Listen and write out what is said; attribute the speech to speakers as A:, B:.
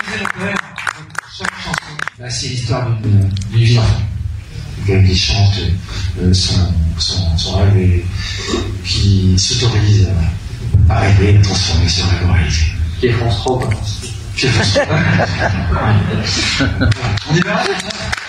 A: Chaque chanson, bah, c'est l'histoire d'une vie d'enfant. Quelqu'un qui chante son rêve et qui s'autorise à rêver et transformer ce rêve en réalité.
B: Qui est France Trop.
A: On y va?